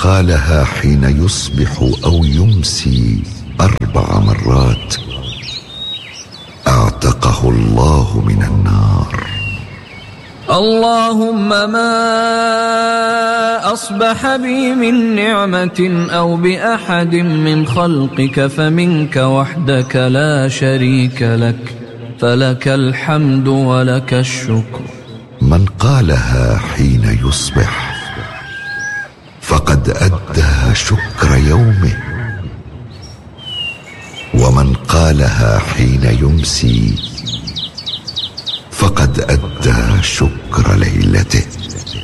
قالها حين يصبح أو يمسي 4 مرات اعتقه الله من النار. اللهم ما أصبح بي من نعمة أو بأحد من خلقك فمنك وحدك لا شريك لك، فلك الحمد ولك الشكر. من قالها حين يصبح فقد أدى شكر يومه، ومن قالها حين يمسي فقد أدى شكر ليلته.